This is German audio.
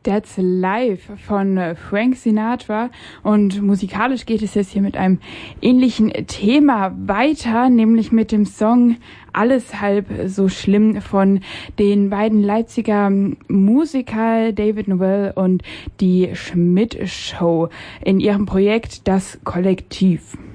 That's Life von Frank Sinatra, und musikalisch geht es jetzt hier mit einem ähnlichen Thema weiter, nämlich mit dem Song Alles halb so schlimm von den beiden Leipziger Musiker David Novell und die Schmidt Show in ihrem Projekt Das Kollektiv.